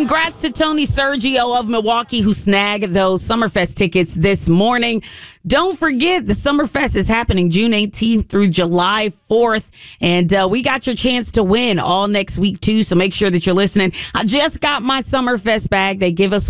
Congrats to Tony Sergio of Milwaukee who snagged those Summerfest tickets this morning. Don't forget, the Summerfest is happening June 18th through July 4th. And we got your chance to win all next week, too. So make sure that you're listening. I just got my Summerfest bag. They give us